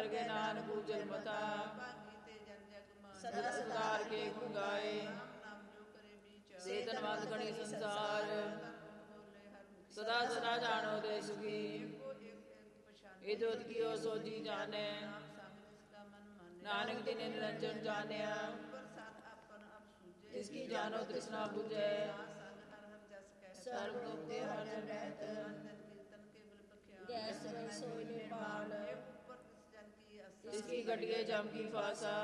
कर के नानक उजल मता सदा सदार के गुण गाए से धनवंत गणे संसार सदा सदा जानो दे सुखी ये जोत की ओ सोजी जाने नानक जिने निरंजन जानिया इसकी जानो तृष्णा बुझे सर्व दुखे हर जन रहत गैस सोई निर्माण इसकी घटिए जम की फासा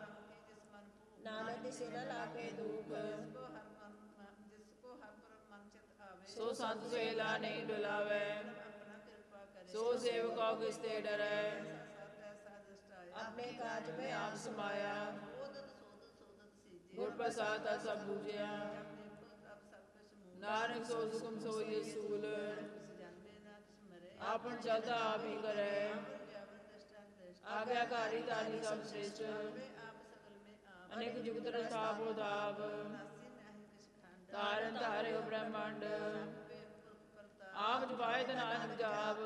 नानक से न लागे दुख सो संत सेला नहीं डुलावे सो सेवकों किसते डरे अपने काज में आप समाया गुर प्रसाद सब बूझिया नानक सो सुखम सोई सूल आपन चलता आप ही करे आज्ञाकारी ताली सब श्रेष्ठ अनेक जुगत रथा बोधाव तारन तारे ब्रह्मांड आप जपाए नानक जाप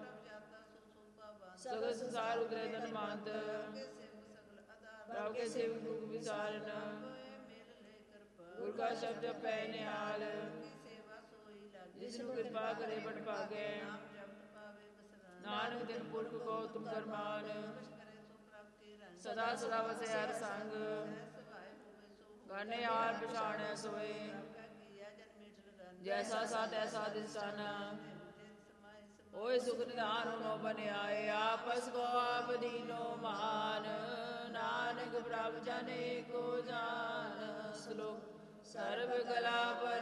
सगल संसार उतरे धन मात प्रभु के सेवक दुख विसारन गुर का शब्द पै निहाल जिसनु कृपा करे बट भागे नानक दिन पुरख को तुम करमान सदा सदा वसे हर संग गाने यार पछाणे सोए जैसा सा तैसा दिसाना ओए सुख निधान नो बने आए आपस को आप दीनो मान नानक प्रभु जने को जान श्लोक सर्व कला पर